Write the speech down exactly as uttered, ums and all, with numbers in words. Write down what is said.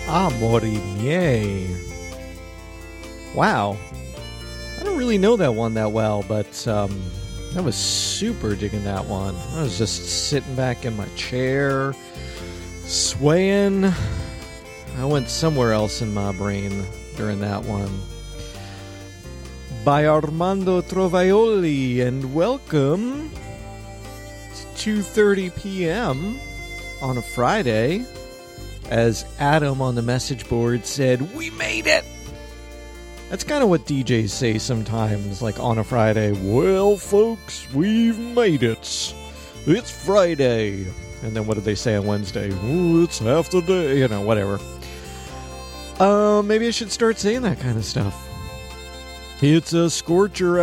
Amori miei. Wow. I don't really know that one that well, but um, I was super digging that one. I was just sitting back in my chair, swaying. I went somewhere else in my brain during that one. By Armando Trovaioli, and welcome to two thirty p.m. on a Friday. As Adam on the message board said, we made it! That's kind of what D Js say sometimes, like on a Friday. Well, folks, we've made it. It's Friday. And then what did they say on Wednesday? Oh, it's half the day. You know, whatever. Uh, maybe I should start saying that kind of stuff. It's a scorcher